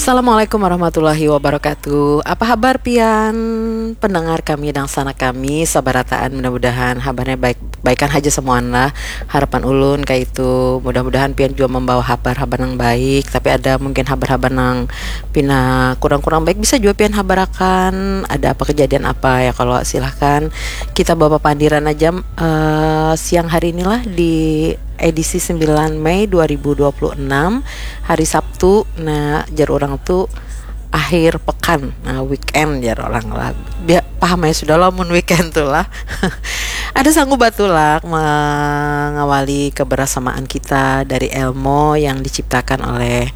Assalamualaikum warahmatullahi wabarakatuh. Apa kabar pian pendengar kami dan sanak kami sabarataan, mudah-mudahan kabarnya baikan aja semuanya. Harapan ulun kayak itu mudah-mudahan pian juga membawa kabar-kabar yang baik, tapi ada mungkin kabar-kabar yang pina kurang-kurang baik bisa juga pian habarakan. Ada apa kejadian apa ya, kalau silahkan kita bawa pandiran aja siang hari inilah di edisi 9 Mei 2026 hari Sabtu. Nah jar orang tuh akhir pekan, nah weekend jar orang lah paham ya, sudah lamun weekend tuh lah. Ada sanggup batulak mengawali kebersamaan kita dari Elmo yang diciptakan oleh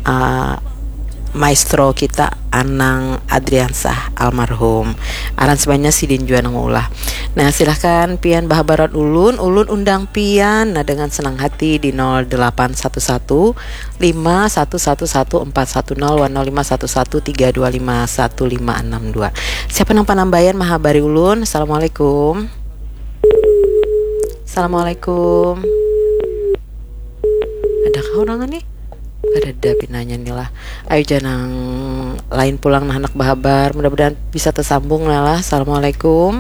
maestro kita Anang Adriansah almarhum. Aransemennya Sidin Juana Ulah. Nah silahkan pian bahabaran ulun undang pian nah dengan senang hati di 0811 5111 410 1051 325 1562. Siapa nang panambayan mahabari ulun. Assalamualaikum. Assalamualaikum. Ada kau orang nih? Ada pinanya nih lah. Ayo janang lain pulang nah anak bahabar, mudah-mudahan bisa tersambung lah. Assalamualaikum.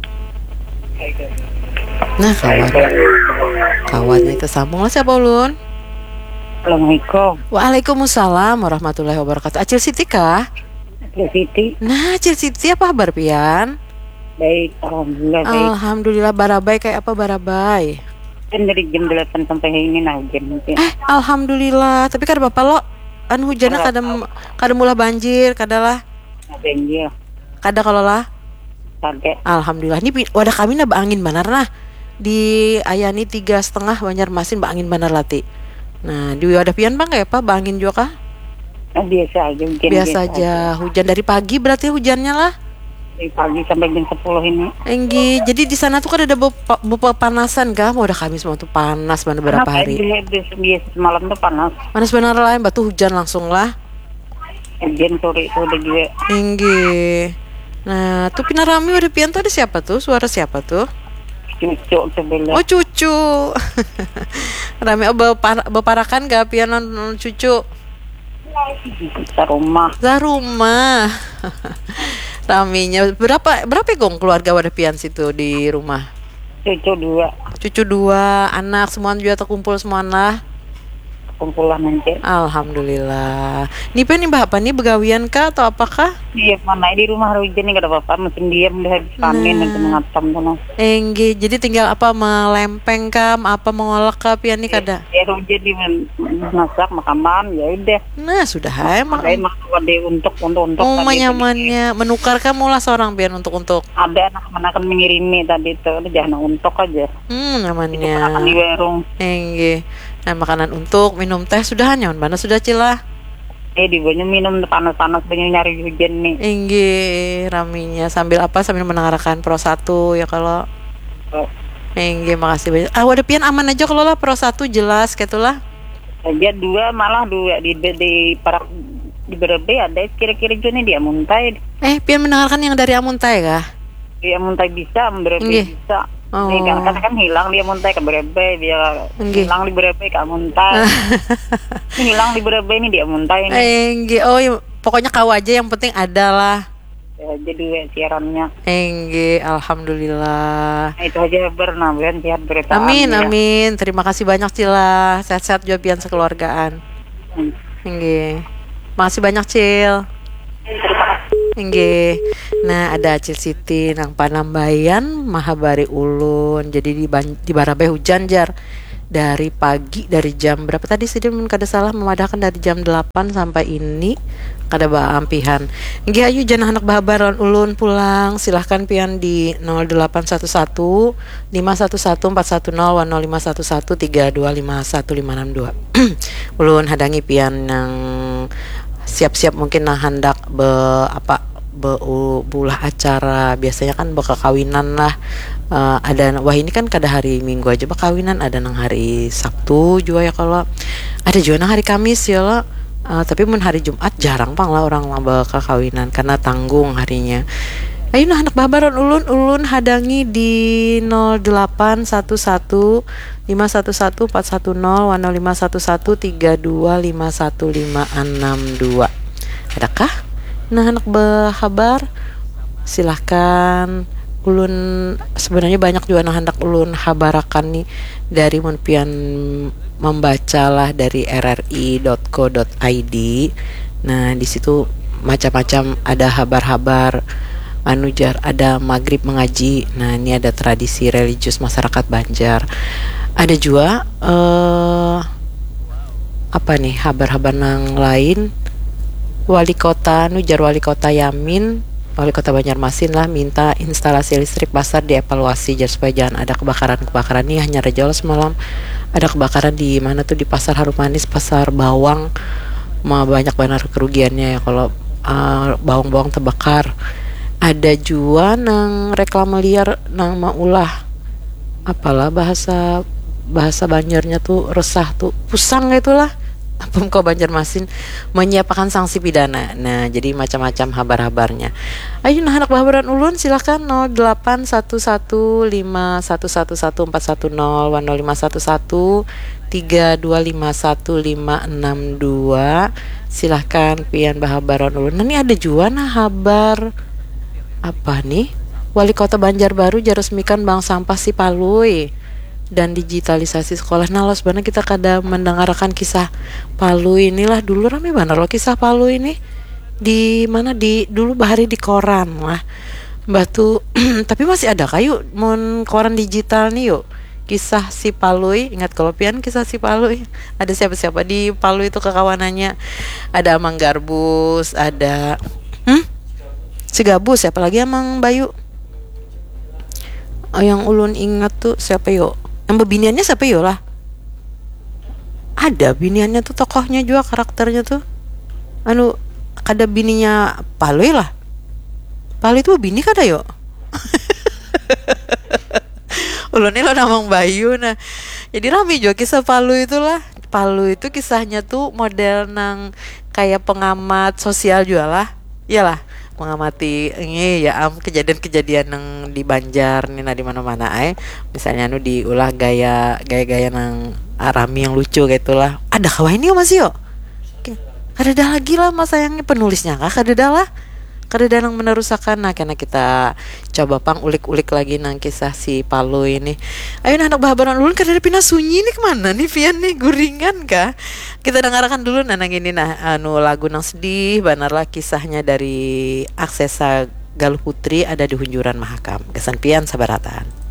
Nah kawannya tersambung lah. Siapa ulun? Assalamualaikum. Waalaikumsalam warahmatullahi wabarakatuh. Acil Siti kah? Acil Siti. Nah Acil Siti apa kabar pian? Baik, alhamdulillah baik. Alhamdulillah. Barabai kayak apa barabai? Kan dari jam 8 sampai ini nah hujan mungkin. Alhamdulillah. Tapi kada apa lo? Hujannya kada mulah banjir, kadalah. Banjir. Kada kalau lah. Kada. Alhamdulillah. Ini wadah kami na angin banar nah. Di Ayani 3,5 Banjarmasin angin banar lati. Nah, di wadah pian bang kayak apa? Angin juga kah? Biasa aja hujan. Biasa aja. Hujan dari pagi berarti hujannya lah. Dari pagi sampai jam 10 ini. Enggi, jadi di sana tuh kan ada panasan kah? Mau udah kami semua tuh panas mana berapa hari? Biasa semalam tuh panas. Panas benar lah, batu hujan langsung lah. Hujan sore itu udah juga. Enggi. Nah, tuh pinarami udah pian tuh ada siapa tuh? Suara siapa tuh? Cucu sebelah. Oh cucu. Rame beparakan gak pian non cucu? Zarumah. Raminya berapa gong keluarga wadah pian situ di rumah? Cucu 2 anak semua juga terkumpul semua lah. Kumpulan nanti. Alhamdulillah. Nih pen mbak apa nih begawian kah atau apakah? Iya mana di rumah hujan nih gak ada apa-apa, mesin diam di habis panen nanti mengatam tuh. Enggi, jadi tinggal apa melempeng kah, apa mengolok kah pian nih kada? Ya hujan di masak makanan ya udah. Nah sudah hai makan untuk. Oh menyamannya menukar kamu lah seorang pian untuk. Ada anak akan mengirimi tadi tuh, jangan untuk aja. Nyamannya. Makan di warung. Enggi. Nah makanan untuk, minum teh sudah nyaman mana sudah cilah. Di banyak minum panas-panas banyak nyari hujan nih. Enggi raminya sambil apa? Sambil mendengarkan Pro 1 ya kalau. Enggi makasih banyak. Wadah pian aman aja kalau lah Pro 1 jelas ketulah. Aja 2 di para di berbe ada kira-kira juga nih dia muntai. Pian mendengarkan yang dari Amuntai kah? Dia muntai bisa, berbe bisa. Oh. Kan hilang dia muntai ke berebe, dia hilang di berebe ke muntai. Hilang di berebe ini dia muntai ini. Pokoknya kau aja yang penting ada lah. Ya, jadi siarannya. Alhamdulillah. Itu aja bernabian sihat berita. Amin. Terima kasih banyak Cila. Sehat-sehat juga pian sekeluargaan. Makasih banyak Cil. Enggih. Nah ada Acil Siti nang panambayan mahabari ulun. Jadi di Barabai hujan jar dari pagi, dari jam berapa tadi sih mun kada salah memadahkan dari jam 8 sampai ini kada baampihan. Enggih ayo jangan anak bahabaran ulun pulang. Silahkan pian di 0811 511410 1051 325 15662. Ulun hadangi pian yang siap-siap mungkin nah hendak bulah acara biasanya kan bekakawinan lah. Ada wah ini kan kada hari Minggu aja bekawinan, ada nang hari Sabtu juga ya kalau ada juga nang hari Kamis ya lah. Tapi mun hari Jumat jarang pang lah orang lah bekakawinan karena tanggung harinya. Ayo nah anak babaron ulun hadangi di 0811 511 410 1051 325 15562. adakah nah anak bahabar? Silahkan ulun, sebenarnya banyak juga nah hendak ulun habarakan nih dari mun pian membacalah dari rri.co.id. Nah di situ macam-macam, ada habar-habar jar ada maghrib mengaji. Nah ini ada tradisi religius masyarakat Banjar. Ada juga apa nih habar-habar yang lain. Wali kota nujar wali kota Yamin, wali kota Banjarmasin lah minta instalasi listrik pasar dievaluasi supaya jangan ada kebakaran nih. Hanya rejol semalam ada kebakaran di mana tuh, di pasar Harum Manis, pasar bawang, banyak banget kerugiannya ya kalau bawang-bawang terbakar. Ada juga nang reklame liar nang maulah apalah bahasa Banjarnya tuh resah tuh pusang itulah. Pemko Banjarmasin menyiapkan sanksi pidana. Nah jadi macam-macam habar-habarnya. Ayo nah anak bahabaran ulun silahkan 0811511110501132551562. Silahkan pian bahabaran ulun. Nah ini ada juga nah habar apa nih, wali kota Banjarbaru resmikan bank sampah Sipalui dan digitalisasi sekolah. Nah los banget kita kada mendengarkan kisah Palu inilah. Dulu rame banget loh kisah Palu ini, di mana di dulu bahari di koran lah batu tapi masih ada kayu mon koran digital nih yuk. Kisah si Palui, ingat kalau pian kisah si Palui, ada siapa-siapa di Palu itu kekawanannya, ada Amang Garbus, ada si Gabus, siapa lagi Amang Bayu. Yang ulun ingat tuh siapa yuk, yang bebiniannya siapa yuk lah, ada biniannya tuh tokohnya juga karakternya tuh kada bininya Palui lah. Palui itu bini kada yuk. Ulun ini lo namang Bayu. Nah jadi rame juga kisah Palu itulah. Palu itu kisahnya tuh model nang kayak pengamat sosial juga lah, iyalah mengamati ini ya kejadian-kejadian yang di Banjar nih, nah di mana-mana misalnya diulah gaya nang Arami yang lucu gitulah. Ada kawan ini masih yuk kada ada lagi lah mas sayangnya penulisnya kada ada lah, kada ada yang menerusakan. Nah karena kita coba ulik-ulik lagi nang kisah si Palu ini. Ayo anak bahabaran ulun kada ada pindah sunyi nih, kemana nih Pian nih, guringan kah? Kita dengarkan dulu nang ini lagu nang sedih benar lah, kisahnya dari Aksesa Galuh Putri, ada di Hunjuran Mahakam. Kesan Pian sabarataan.